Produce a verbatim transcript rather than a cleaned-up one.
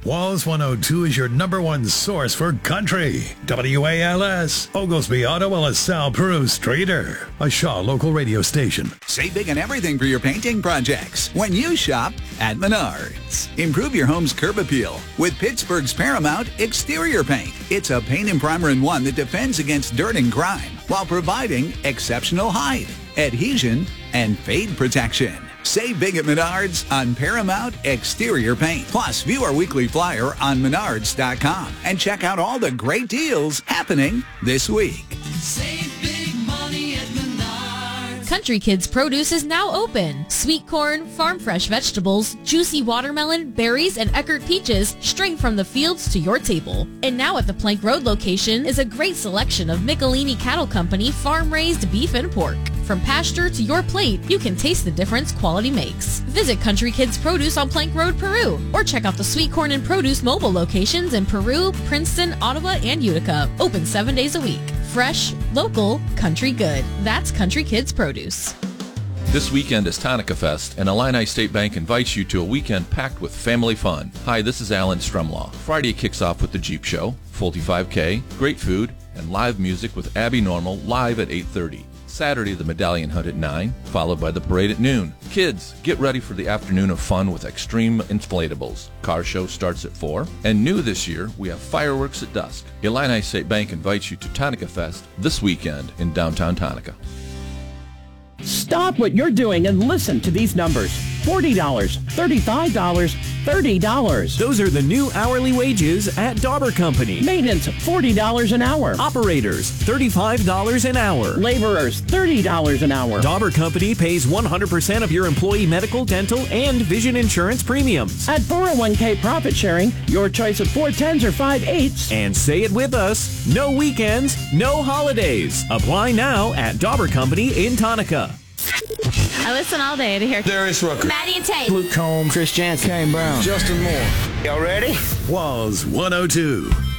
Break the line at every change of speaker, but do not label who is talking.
Walls one oh two is your number one source for country. W A L S, Oglesby, Ottawa, LaSalle, Peru, Streeter, a Shaw local radio station.
Save big on everything for your painting projects when you shop at Menards. Improve your home's curb appeal with Pittsburgh's Paramount Exterior Paint. It's a paint and primer in one that defends against dirt and grime while providing exceptional height, adhesion, and fade protection. Save big at Menards on Paramount Exterior Paint. Plus, view our weekly flyer on menards dot com and check out all the great deals happening this week.
Save big money at Menards.
Country Kids Produce is now open. Sweet corn, farm fresh vegetables, juicy watermelon, berries, and Eckerd peaches straight from the fields to your table. And now at the Plank Road location is a great selection of Michelini Cattle Company farm-raised beef and pork. From pasture to your plate, you can taste the difference quality makes. Visit Country Kids Produce on Plank Road, Peru, or check out the Sweet Corn and Produce mobile locations in Peru, Princeton, Ottawa, and Utica. Open seven days a week. Fresh, local, country good. That's Country Kids Produce.
This weekend is Tonica Fest, and Illini State Bank invites you to a weekend packed with family fun. Hi, this is Alan Strumlaw. Friday kicks off with the Jeep Show, Fulty five K, great food, and live music with Abby Normal live at eight thirty. Saturday, the Medallion Hunt at nine, followed by the parade at noon. Kids, get ready for the afternoon of fun with extreme inflatables. Car show starts at four. And new this year, we have fireworks at dusk. Illini State Bank invites you to Tonica Fest this weekend in downtown Tonica.
Stop what you're doing and listen to these numbers. forty dollars, thirty-five dollars, thirty dollars.
Those are the new hourly wages at Dauber Company.
Maintenance, forty dollars an hour.
Operators, thirty-five dollars an hour.
Laborers, thirty dollars an hour.
Dauber Company pays one hundred percent of your employee medical, dental, and vision insurance premiums.
At four oh one k profit sharing, your choice of four tens or five eights.
And say it with us, no weekends, no holidays. Apply now at Dauber Company in Tonica.
I listen all day to hear
Darius Rucker,
Maddie and Tate,
Luke Combs, Chris Jansen, Kane Brown, Justin Moore. Y'all ready?
Walls one oh two.